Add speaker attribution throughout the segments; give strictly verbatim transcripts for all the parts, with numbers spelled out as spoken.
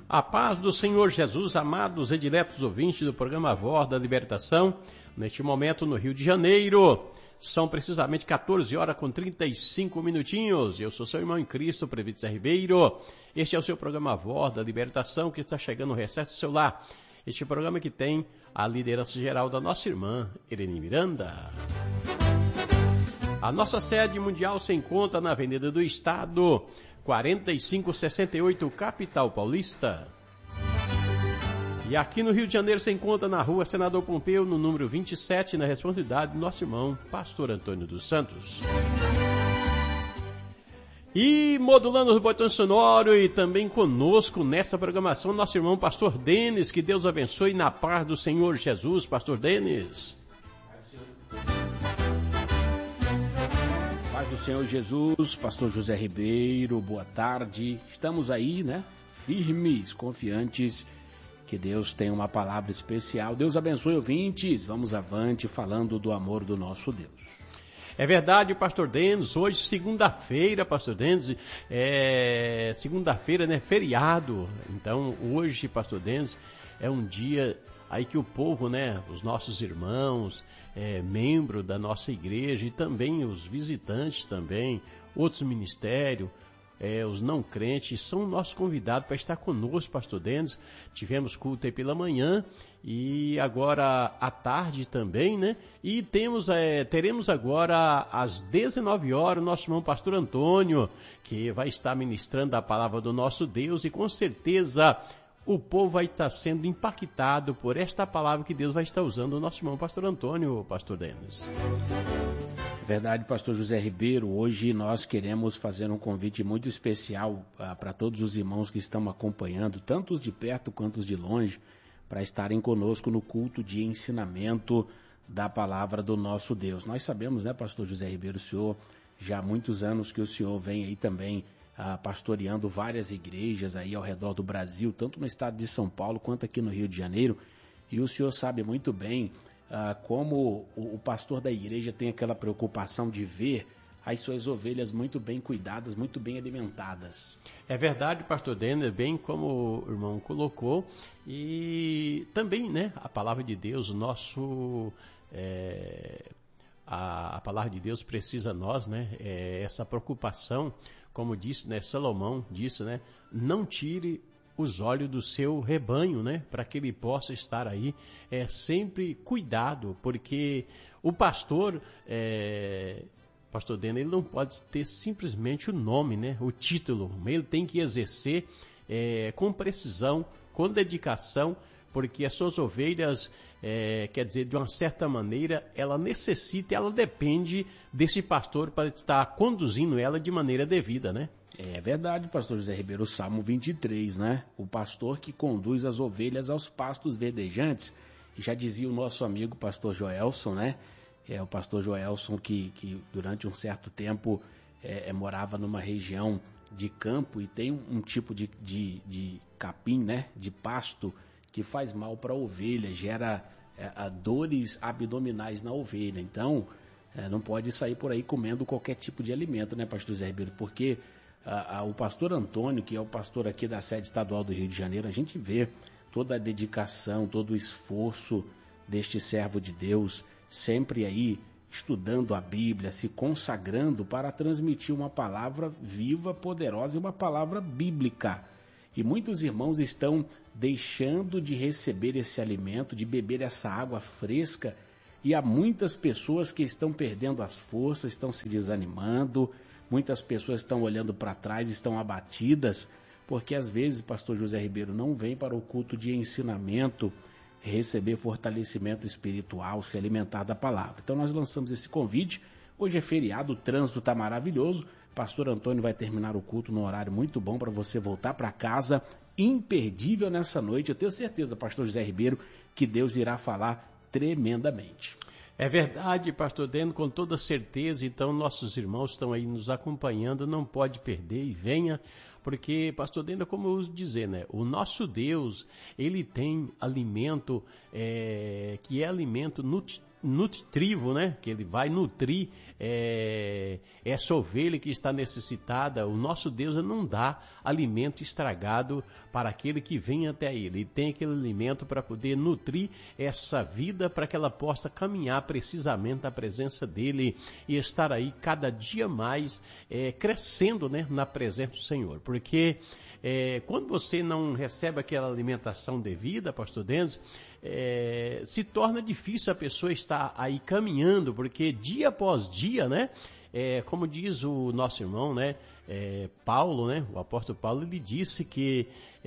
Speaker 1: A paz do Senhor Jesus, amados e diletos ouvintes do programa Voz da Libertação, neste momento no Rio de Janeiro, são precisamente quatorze horas com trinta e cinco minutinhos. Eu sou seu irmão em Cristo, Presbítero Zé Ribeiro. Este é o seu programa Voz da Libertação, que está chegando no recesso do seu lar. Este programa que tem a liderança geral da nossa irmã, Irene Miranda. A nossa sede mundial se encontra na Avenida do Estado, quarenta e cinco sessenta e oito, Capital Paulista. E aqui no Rio de Janeiro se encontra na Rua Senador Pompeu, no número vinte e sete, na responsabilidade do nosso irmão, Pastor Antônio dos Santos. E modulando os botões sonoros e também conosco nessa programação, nosso irmão Pastor Denis, que Deus abençoe na paz do Senhor Jesus. Pastor Denis.
Speaker 2: Paz do Senhor Jesus, Pastor José Ribeiro, boa tarde. Estamos aí, né? Firmes, confiantes que Deus tem uma palavra especial. Deus abençoe, ouvintes. Vamos avante falando do amor do nosso Deus.
Speaker 1: É verdade, Pastor Denis. Hoje, segunda-feira, Pastor Denis, é segunda-feira, né? Feriado. Então, hoje, Pastor Denis, é um dia aí que o povo, né? Os nossos irmãos, é, membros da nossa igreja e também os visitantes também, outros ministérios, É, os não crentes são nossos convidados para estar conosco, Pastor Denis. Tivemos culto aí pela manhã e agora à tarde também, né? E temos, é, teremos agora às dezenove horas o nosso irmão Pastor Antônio, que vai estar ministrando a palavra do nosso Deus, e com certeza o povo vai estar sendo impactado por esta palavra que Deus vai estar usando o nosso irmão Pastor Antônio, Pastor Denis.
Speaker 2: Verdade, Pastor José Ribeiro. Hoje nós queremos fazer um convite muito especial uh, para todos os irmãos que estão acompanhando, tanto os de perto quanto os de longe, para estarem conosco no culto de ensinamento da palavra do nosso Deus. Nós sabemos, né, Pastor José Ribeiro, o senhor, já há muitos anos que o senhor vem aí também uh, pastoreando várias igrejas aí ao redor do Brasil, tanto no estado de São Paulo quanto aqui no Rio de Janeiro, e o senhor sabe muito bem Uh, como o, o pastor da igreja tem aquela preocupação de ver as suas ovelhas muito bem cuidadas, muito bem alimentadas.
Speaker 1: É verdade, Pastor Denis, bem como o irmão colocou, e também, né, a palavra de Deus, o nosso, é, a, a palavra de Deus precisa a nós, né, é, essa preocupação, como disse, né, Salomão disse, né, não tire os olhos do seu rebanho, né, para que ele possa estar aí, é, sempre cuidado, porque o pastor, é, pastor Denis, ele não pode ter simplesmente o nome, né, o título, ele tem que exercer é, com precisão, com dedicação, porque as suas ovelhas, é, quer dizer, de uma certa maneira, ela necessita, ela depende desse pastor para estar conduzindo ela de maneira devida, né?
Speaker 2: É verdade, Pastor José Ribeiro, o Salmo vinte e três, né? O pastor que conduz as ovelhas aos pastos verdejantes. Já dizia o nosso amigo Pastor Joelson, né? É o Pastor Joelson que, que durante um certo tempo é, é, morava numa região de campo e tem um, um tipo de, de, de capim, né? De pasto que faz mal para a ovelha, gera é, a dores abdominais na ovelha. Então, é, não pode sair por aí comendo qualquer tipo de alimento, né, Pastor José Ribeiro? Porque Ah, ah, o pastor Antônio, que é o pastor aqui da sede estadual do Rio de Janeiro, a gente vê toda a dedicação, todo o esforço deste servo de Deus, sempre aí estudando a Bíblia, se consagrando para transmitir uma palavra viva, poderosa e uma palavra bíblica. E muitos irmãos estão deixando de receber esse alimento, de beber essa água fresca, e há muitas pessoas que estão perdendo as forças, estão se desanimando. Muitas pessoas estão olhando para trás, estão abatidas, porque às vezes, Pastor José Ribeiro, não vem para o culto de ensinamento, receber fortalecimento espiritual, se alimentar da palavra. Então nós lançamos esse convite. Hoje é feriado, o trânsito está maravilhoso. Pastor Antônio vai terminar o culto num horário muito bom para você voltar para casa, imperdível nessa noite. Eu tenho certeza, Pastor José Ribeiro, que Deus irá falar tremendamente.
Speaker 1: É verdade, Pastor Denis, com toda certeza. Então nossos irmãos estão aí nos acompanhando, não pode perder e venha, porque, Pastor Denis, como eu uso dizer, né, o nosso Deus, ele tem alimento, é, que é alimento nut- nutritivo, né? Que ele vai nutrir é, essa ovelha que está necessitada. O nosso Deus não dá alimento estragado para aquele que vem até ele. Ele tem aquele alimento para poder nutrir essa vida, para que ela possa caminhar precisamente na presença dele e estar aí cada dia mais é, crescendo, né, na presença do Senhor. Porque é, quando você não recebe aquela alimentação devida, pastor Denis, É, se torna difícil a pessoa estar aí caminhando, porque dia após dia, né, é, como diz o nosso irmão, né, é, Paulo, né, o apóstolo Paulo, ele disse que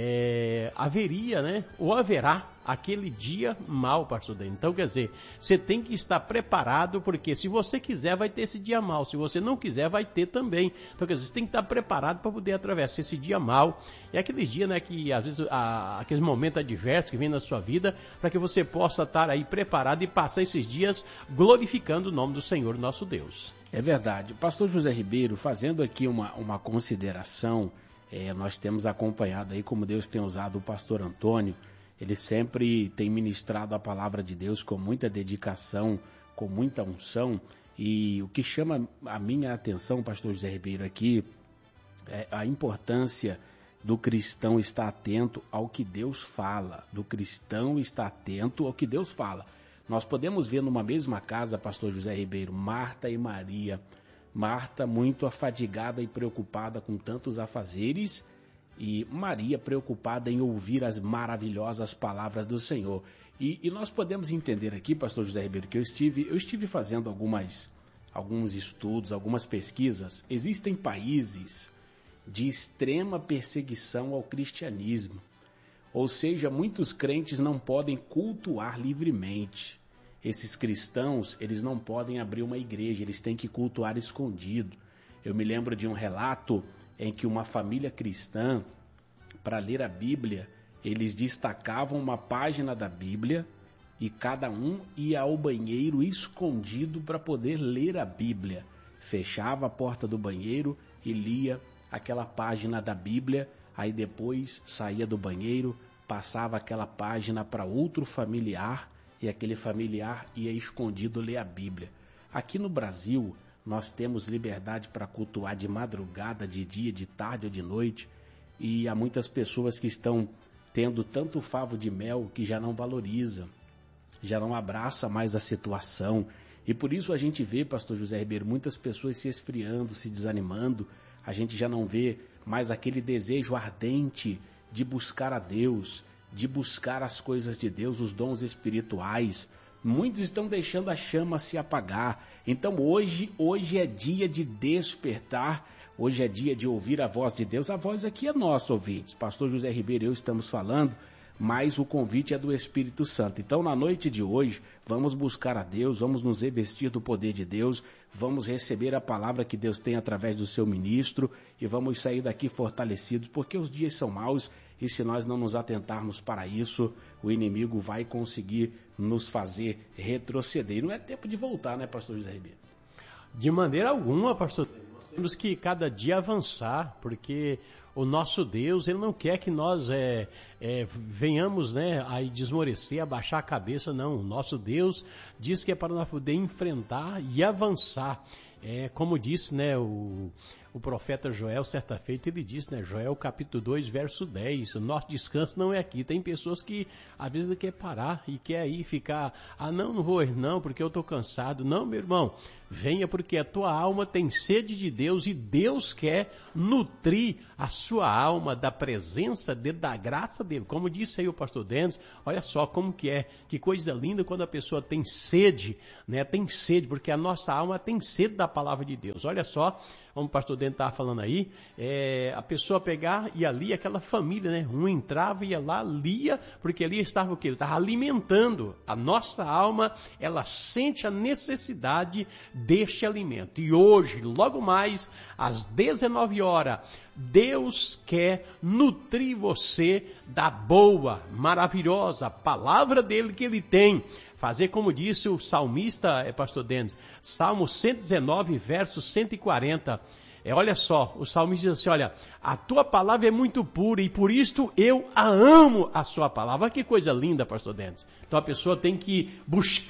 Speaker 1: é, haveria, né, ou haverá aquele dia mal, pastor Denis. Então, quer dizer, você tem que estar preparado, porque se você quiser, vai ter esse dia mal. Se você não quiser, vai ter também. Então, quer dizer, você tem que estar preparado para poder atravessar esse dia mal. É aquele dia, né, que às vezes, a, aqueles momentos adversos que vem na sua vida, para que você possa estar aí preparado e passar esses dias glorificando o nome do Senhor, nosso Deus.
Speaker 2: É verdade. Pastor José Ribeiro, fazendo aqui uma, uma consideração, é, nós temos acompanhado aí como Deus tem usado o pastor Antônio. Ele sempre tem ministrado a palavra de Deus com muita dedicação, com muita unção. E o que chama a minha atenção, pastor José Ribeiro, aqui, é a importância do cristão estar atento ao que Deus fala. Do cristão estar atento ao que Deus fala. Nós podemos ver numa mesma casa, pastor José Ribeiro, Marta e Maria. Marta muito afadigada e preocupada com tantos afazeres, e Maria preocupada em ouvir as maravilhosas palavras do Senhor. E, e nós podemos entender aqui, pastor José Ribeiro, que eu estive, eu estive fazendo algumas, alguns estudos, algumas pesquisas. Existem países de extrema perseguição ao cristianismo. Ou seja, muitos crentes não podem cultuar livremente. Esses cristãos, eles não podem abrir uma igreja, eles têm que cultuar escondido. Eu me lembro de um relato em que uma família cristã, para ler a Bíblia, eles destacavam uma página da Bíblia e cada um ia ao banheiro escondido para poder ler a Bíblia. Fechava a porta do banheiro e lia aquela página da Bíblia, aí depois saía do banheiro, passava aquela página para outro familiar e aquele familiar ia escondido ler a Bíblia. Aqui no Brasil, nós temos liberdade para cultuar de madrugada, de dia, de tarde ou de noite, e há muitas pessoas que estão tendo tanto favo de mel que já não valoriza, já não abraça mais a situação. E por isso a gente vê, pastor José Ribeiro, muitas pessoas se esfriando, se desanimando. A gente já não vê mais aquele desejo ardente de buscar a Deus, de buscar as coisas de Deus, os dons espirituais. Muitos estão deixando a chama se apagar. Então hoje, hoje é dia de despertar, hoje é dia de ouvir a voz de Deus. A voz aqui é nossa, ouvintes. Pastor José Ribeiro e eu estamos falando, mas o convite é do Espírito Santo. Então, na noite de hoje, vamos buscar a Deus, vamos nos revestir do poder de Deus, vamos receber a palavra que Deus tem através do seu ministro e vamos sair daqui fortalecidos, porque os dias são maus e se nós não nos atentarmos para isso, o inimigo vai conseguir nos fazer retroceder. E não é tempo de voltar, né, pastor José Ribeiro?
Speaker 1: De maneira alguma, pastor. Nós temos que cada dia avançar, porque o nosso Deus, ele não quer que nós é, é, venhamos, né, aí desmorecer, abaixar a cabeça, não. O nosso Deus diz que é para nós poder enfrentar e avançar. É, como disse, né, o, o profeta Joel, certa feita, ele disse, né, Joel capítulo dois, verso dez, o nosso descanso não é aqui. Tem pessoas que às vezes quer parar e quer aí ficar, ah não, não vou não, porque eu estou cansado. Não, meu irmão, venha porque a tua alma tem sede de Deus e Deus quer nutrir a sua alma da presença dele, da graça dele. Como disse aí o pastor Denis, olha só como que é, que coisa linda quando a pessoa tem sede, né, tem sede, porque a nossa alma tem sede da palavra de Deus. Olha só, como o pastor Dente estava falando aí, é, a pessoa pegar e ali aquela família, né? Um entrava e ia lá, lia, porque ali estava o quê? Ele estava alimentando. A nossa alma, ela sente a necessidade deste alimento. E hoje, logo mais, às dezenove horas, Deus quer nutrir você da boa, maravilhosa palavra dele que ele tem. Fazer como disse o salmista, é, pastor Denis, Salmo cento e dezenove, verso cento e quarenta. É, olha só, o salmista diz assim, olha, a tua palavra é muito pura e por isto eu a amo, a sua palavra. Que coisa linda, pastor Denis. Então a pessoa tem que buscar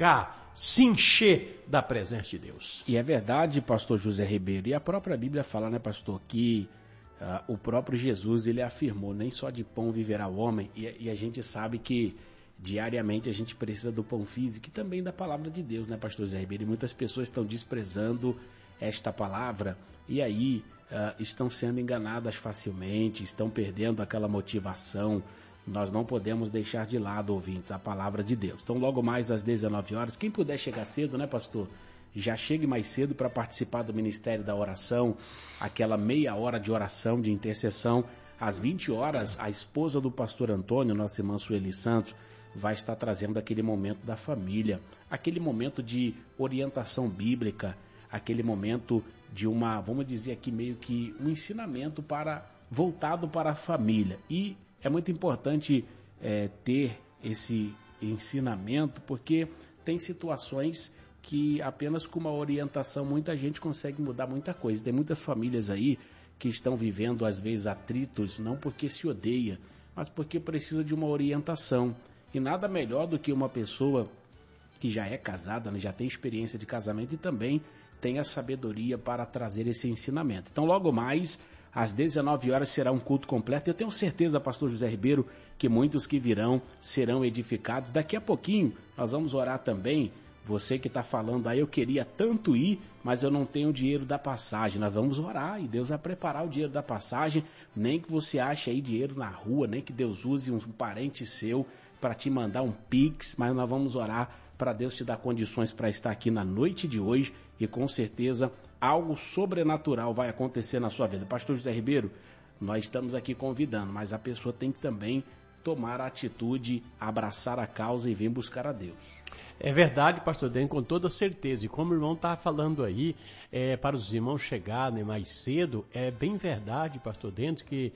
Speaker 1: se encher da presença de Deus.
Speaker 2: E é verdade, pastor José Ribeiro, e a própria Bíblia fala, né, pastor, que uh, o próprio Jesus, ele afirmou, nem só de pão viverá o homem, e, e a gente sabe que diariamente a gente precisa do pão físico e também da palavra de Deus, né, pastor José Ribeiro, e muitas pessoas estão desprezando esta palavra, e aí uh, estão sendo enganadas facilmente, estão perdendo aquela motivação. Nós não podemos deixar de lado, ouvintes, a palavra de Deus. Então, logo mais às dezenove horas, quem puder chegar cedo, né, pastor? Já chegue mais cedo para participar do Ministério da Oração, aquela meia hora de oração, de intercessão. Às vinte horas, a esposa do pastor Antônio, nossa irmã Sueli Santos, vai estar trazendo aquele momento da família, aquele momento de orientação bíblica, aquele momento de uma, vamos dizer aqui, meio que um ensinamento para, voltado para a família. E é muito importante é, ter esse ensinamento, porque tem situações que apenas com uma orientação muita gente consegue mudar muita coisa. Tem muitas famílias aí que estão vivendo às vezes atritos, não porque se odeia, mas porque precisa de uma orientação. E nada melhor do que uma pessoa que já é casada, né, já tem experiência de casamento e também tem a sabedoria para trazer esse ensinamento. Então logo mais às dezenove horas será um culto completo. Eu tenho certeza, pastor José Ribeiro, que muitos que virão serão edificados. Daqui a pouquinho nós vamos orar também. Você que está falando aí, eu queria tanto ir, mas eu não tenho o dinheiro da passagem. Nós vamos orar e Deus vai preparar o dinheiro da passagem. Nem que você ache aí dinheiro na rua, nem que Deus use um parente seu para te mandar um pix, mas nós vamos orar para Deus te dar condições para estar aqui na noite de hoje e com certeza algo sobrenatural vai acontecer na sua vida. Pastor José Ribeiro, nós estamos aqui convidando, mas a pessoa tem que também tomar a atitude, abraçar a causa e vir buscar a Deus.
Speaker 1: É verdade, pastor Den, com toda certeza. E como o irmão está falando aí, é, para os irmãos chegarem mais cedo, é bem verdade, pastor Dentro, que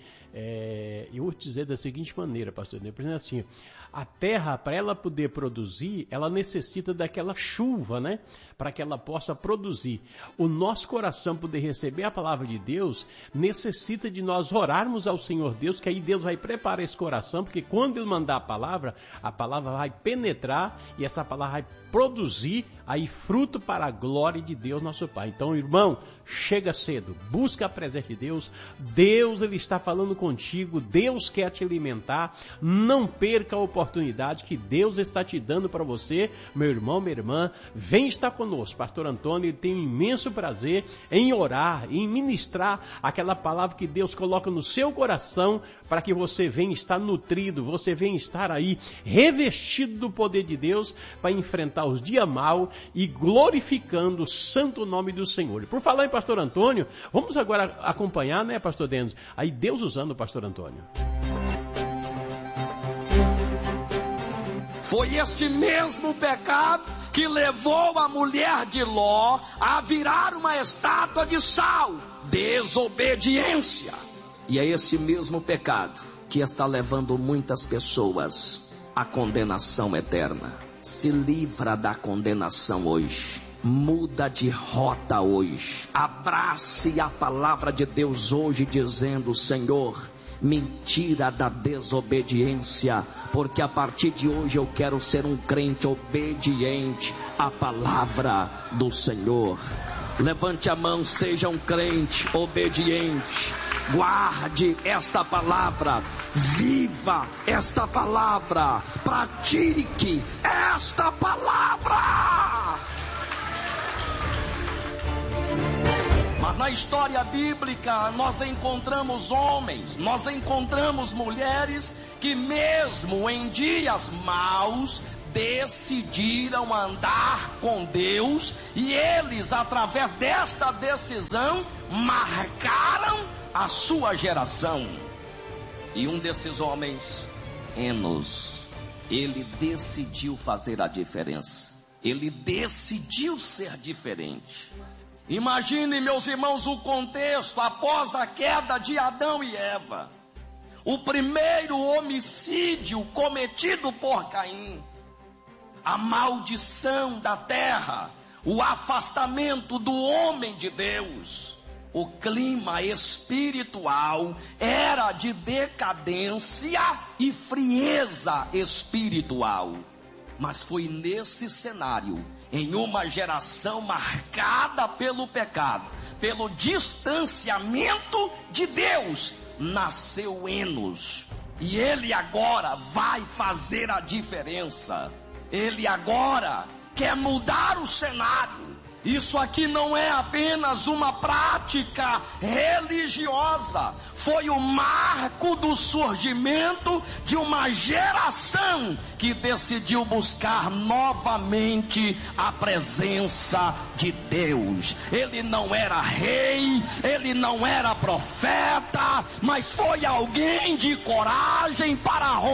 Speaker 1: é, eu vou te dizer da seguinte maneira, pastor Dentro, por exemplo, assim, a terra, para ela poder produzir, ela necessita daquela chuva, né? Para que ela possa produzir. O nosso coração poder receber a palavra de Deus, necessita de nós orarmos ao Senhor Deus, que aí Deus vai preparar esse coração, porque quando Ele mandar a palavra, a palavra vai penetrar e essa palavra vai produzir aí fruto para a glória de Deus nosso Pai. Então, irmão, chega cedo, busca a presença de Deus. Deus, Ele está falando contigo, Deus quer te alimentar. Não perca a oportunidade que Deus está te dando para você, meu irmão, minha irmã. Vem estar conosco. Pastor Antônio, ele tem um imenso prazer em orar, em ministrar aquela palavra que Deus coloca no seu coração para que você venha estar nutrido, você venha estar aí revestido do poder de Deus para enfrentar os dias maus e glorificando o santo nome do Senhor. E por falar em pastor Antônio, vamos agora acompanhar, né, pastor Denis? Aí Deus usando o pastor Antônio.
Speaker 3: Foi este mesmo pecado que levou a mulher de Ló a virar uma estátua de sal. Desobediência. E é esse mesmo pecado que está levando muitas pessoas à condenação eterna. Se livra da condenação hoje. Muda de rota hoje. Abrace a palavra de Deus hoje dizendo: Senhor, me tira da desobediência, porque a partir de hoje eu quero ser um crente obediente à palavra do Senhor. Levante a mão, seja um crente obediente. Guarde esta palavra, viva esta palavra, pratique esta palavra. Mas na história bíblica nós encontramos homens, nós encontramos mulheres que mesmo em dias maus decidiram andar com Deus, e eles, através desta decisão, marcaram a sua geração. E um desses homens, Enos, ele decidiu fazer a diferença. Ele decidiu ser diferente. Imagine, meus irmãos, o contexto após a queda de Adão e Eva. O primeiro homicídio cometido por Caim. A maldição da terra. O afastamento do homem de Deus. O clima espiritual era de decadência e frieza espiritual. Mas foi nesse cenário, em uma geração marcada pelo pecado, pelo distanciamento de Deus, nasceu Enos. E ele agora vai fazer a diferença. Ele agora quer mudar o cenário. Isso aqui não é apenas uma prática religiosa. Foi o marco do surgimento de uma geração que decidiu buscar novamente a presença de Deus. Ele não era rei, ele não era profeta, mas foi alguém de coragem para romper